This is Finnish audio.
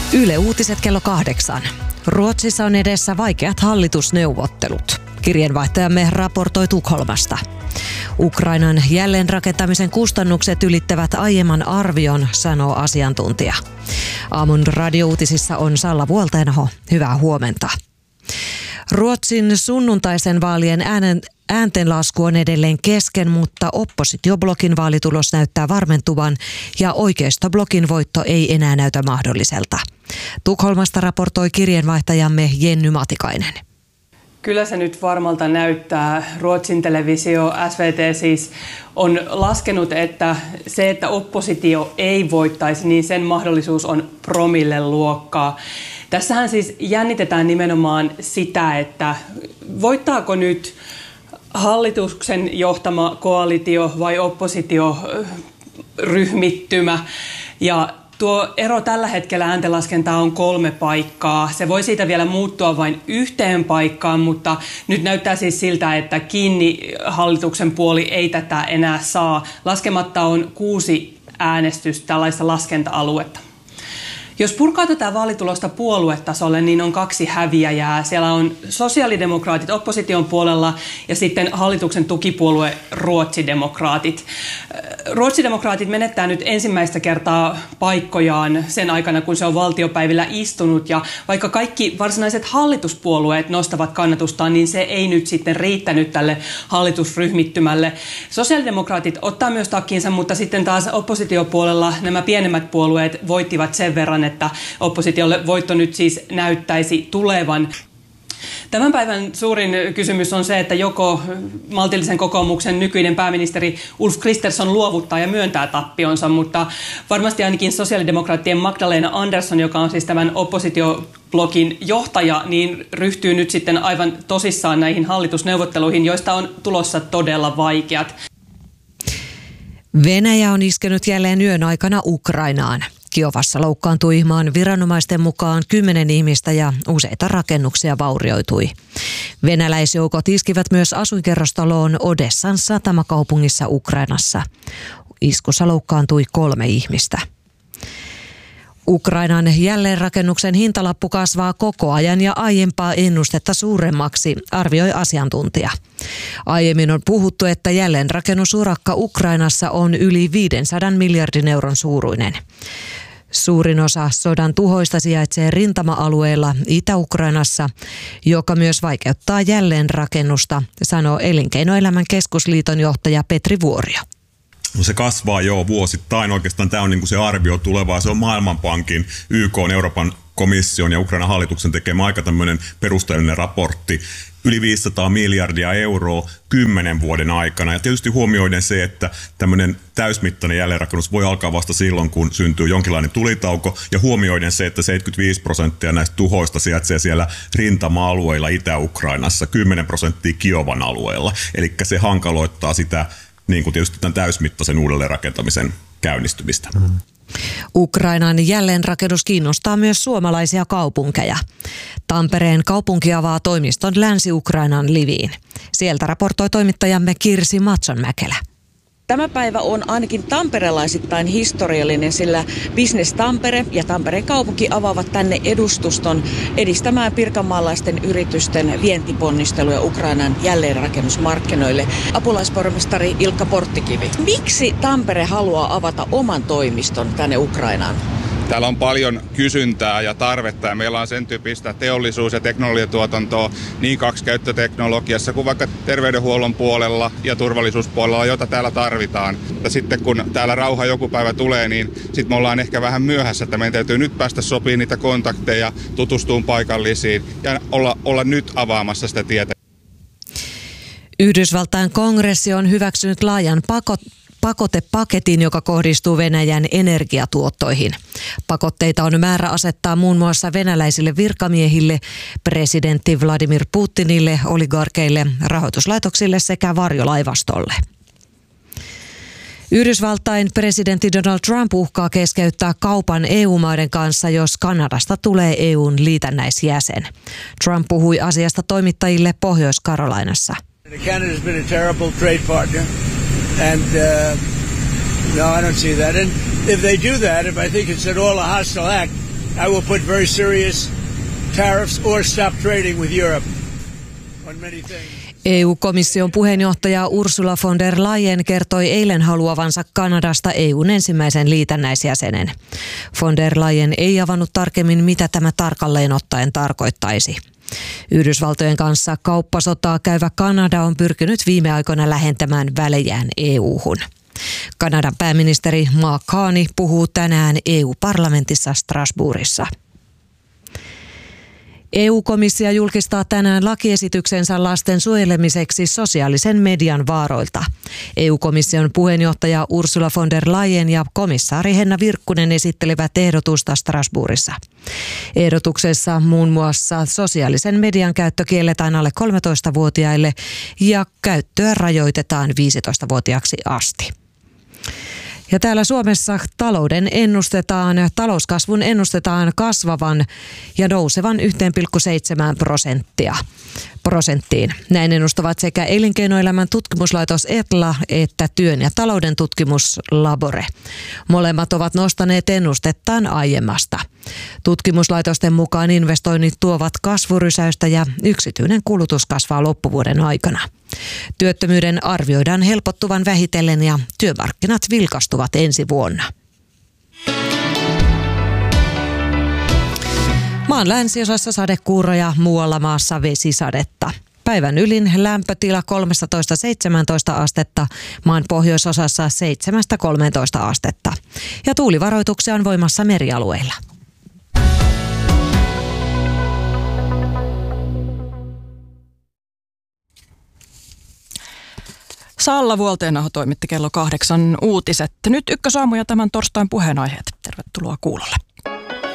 Yle Uutiset kello 8. Ruotsissa on edessä vaikeat hallitusneuvottelut. Kirjeenvaihtajamme raportoi Tukholmasta. Ukrainan jälleenrakentamisen kustannukset ylittävät aiemman arvion, sanoo asiantuntija. Aamun radiouutisissa on Salla Vuolteenaho. Hyvää huomenta. Ruotsin sunnuntaisen vaalien ääntenlasku on edelleen kesken, mutta oppositioblogin vaalitulos näyttää varmentuvan ja oikeistoblokin voitto ei enää näytä mahdolliselta. Tukholmasta raportoi kirjeenvaihtajamme Jenny Matikainen. Kyllä se nyt varmalta näyttää. Ruotsin televisio SVT siis on laskenut, että se, että oppositio ei voittaisi, niin sen mahdollisuus on promilleluokkaa. Tässähän siis jännitetään nimenomaan sitä, että voittaako nyt hallituksen johtama koalitio vai oppositioryhmittymä. Ja tuo ero tällä hetkellä ääntenlaskentaa on 3 paikkaa. Se voi siitä vielä muuttua vain 1 paikkaan, mutta nyt näyttää siis siltä, että kiinni hallituksen puoli ei tätä enää saa. Laskematta on 6 äänestystä tällaista laskenta-aluetta. Jos purkaa tätä vaalitulosta puoluetasolle, niin on 2 häviäjää. Siellä on sosiaalidemokraatit opposition puolella ja sitten hallituksen tukipuolue ruotsidemokraatit. Ruotsidemokraatit menettää nyt ensimmäistä kertaa paikkojaan sen aikana, kun se on valtiopäivillä istunut. Ja vaikka kaikki varsinaiset hallituspuolueet nostavat kannatustaan, niin se ei nyt sitten riittänyt tälle hallitusryhmittymälle. Sosiaalidemokraatit ottaa myös takkinsa, mutta sitten taas oppositiopuolella nämä pienemmät puolueet voittivat sen verran, että oppositiolle voitto nyt siis näyttäisi tulevan. Tämän päivän suurin kysymys on se, että joko maltillisen kokoomuksen nykyinen pääministeri Ulf Kristersson luovuttaa ja myöntää tappionsa, mutta varmasti ainakin sosiaalidemokraattien Magdalena Andersson, joka on siis tämän oppositioblogin johtaja, niin ryhtyy nyt sitten aivan tosissaan näihin hallitusneuvotteluihin, joista on tulossa todella vaikeat. Venäjä on iskenyt jälleen yön aikana Ukrainaan. Kiovassa loukkaantui maan viranomaisten mukaan 10 ihmistä ja useita rakennuksia vaurioitui. Venäläisjoukot iskivät myös asuinkerrostaloon Odessan satamakaupungissa Ukrainassa. Iskussa loukkaantui 3 ihmistä. Ukrainan jälleenrakennuksen hintalappu kasvaa koko ajan ja aiempaa ennustetta suuremmaksi, arvioi asiantuntija. Aiemmin on puhuttu, että jälleenrakennusurakka Ukrainassa on yli 500 miljardin euron suuruinen. Suurin osa sodan tuhoista sijaitsee rintama-alueella Itä-Ukrainassa, joka myös vaikeuttaa jälleenrakennusta, sanoo Elinkeinoelämän keskusliiton johtaja Petri Vuorio. No se kasvaa jo vuosittain. Oikeastaan tämä on niin kuin se arvio tulevaa. Se on Maailmanpankin, YK:n, Euroopan komission ja Ukrainan hallituksen tekemä aika tämmöinen perusteellinen raportti. Yli 500 miljardia euroa 10 vuoden aikana. Ja tietysti huomioiden se, että tämmöinen täysmittainen jälleenrakennus voi alkaa vasta silloin, kun syntyy jonkinlainen tulitauko. Ja huomioiden se, että 75% näistä tuhoista sijaitsee siellä rintama-alueilla Itä-Ukrainassa, 10% Kiovan alueella. Eli se hankaloittaa sitä niin kuin tietysti tämän täysmittaisen uudelleenrakentamisen käynnistymistä. Ukrainan jälleenrakennus kiinnostaa myös suomalaisia kaupunkeja. Tampereen kaupunki avaa toimiston Länsi-Ukrainan Liviin. Sieltä raportoi toimittajamme Kirsi Matsonmäkelä. Tämä päivä on ainakin tamperelaisittain historiallinen, sillä Business Tampere ja Tampereen kaupunki avaavat tänne edustuston edistämään pirkanmaalaisten yritysten vientiponnisteluja Ukrainan jälleenrakennusmarkkinoille. Apulaispormestari Ilkka Porttikivi. Miksi Tampere haluaa avata oman toimiston tänne Ukrainaan? Täällä on paljon kysyntää ja tarvetta ja meillä on sen tyyppistä teollisuus- ja teknologiatuotantoa niin kaksikäyttöteknologiassa kuin vaikka terveydenhuollon puolella ja turvallisuuspuolella, jota täällä tarvitaan. Ja sitten kun täällä rauha joku päivä tulee, niin sitten me ollaan ehkä vähän myöhässä, että meidän täytyy nyt päästä sopimaan niitä kontakteja, tutustumaan paikallisiin ja olla nyt avaamassa sitä tietä. Yhdysvaltain kongressi on hyväksynyt laajan pakotepaketin, joka kohdistuu Venäjän energiatuottoihin. Pakotteita on määrä asettaa muun muassa venäläisille virkamiehille, presidentti Vladimir Putinille, oligarkeille, rahoituslaitoksille sekä varjolaivastolle. Yhdysvaltain presidentti Donald Trump uhkaa keskeyttää kaupan EU-maiden kanssa, jos Kanadasta tulee EU:n liitännäisjäsen. Trump puhui asiasta toimittajille Pohjois-Carolinassa. Canada's been a terrible trade partner. And no, I don't see that. And if they do that, if I think it's at all a hostile act, I will put very serious tariffs or stop trading with Europe on many things. EU-komission puheenjohtaja Ursula von der Leyen kertoi eilen haluavansa Kanadasta EUn ensimmäisen liitännäisjäsenen. Von der Leyen ei avannut tarkemmin, mitä tämä tarkalleen ottaen tarkoittaisi. Yhdysvaltojen kanssa kauppasotaa käyvä Kanada on pyrkinyt viime aikoina lähentämään välejään EU-hun. Kanadan pääministeri Mark Carney puhuu tänään EU-parlamentissa Strasbourgissa. EU-komissio julkistaa tänään lakiesityksensä lasten suojelemiseksi sosiaalisen median vaaroilta. EU-komission puheenjohtaja Ursula von der Leyen ja komissaari Henna Virkkunen esittelivät ehdotusta Strasbourgissa. Ehdotuksessa muun muassa sosiaalisen median käyttö kielletään alle 13-vuotiaille ja käyttöä rajoitetaan 15-vuotiaaksi asti. Ja täällä Suomessa talouskasvun ennustetaan kasvavan ja nousevan 1,7%. Näin ennustavat sekä Elinkeinoelämän tutkimuslaitos ETLA että Työn ja talouden tutkimuslabore. Molemmat ovat nostaneet ennustettaan aiemmasta. Tutkimuslaitosten mukaan investoinnit tuovat kasvurysäystä ja yksityinen kulutus kasvaa loppuvuoden aikana. Työttömyyden arvioidaan helpottuvan vähitellen ja työmarkkinat vilkastuvat ensi vuonna. Maan länsiosassa sadekuuroja, muualla maassa vesisadetta. Päivän ylin lämpötila 13-17 astetta, maan pohjoisosassa 7-13 astetta. Ja tuulivaroituksia on voimassa merialueilla. Salla Vuolteenaho toimitti kello 8 uutiset. Nyt Ykkösaamu ja tämän torstain puheenaiheet. Tervetuloa kuulolle.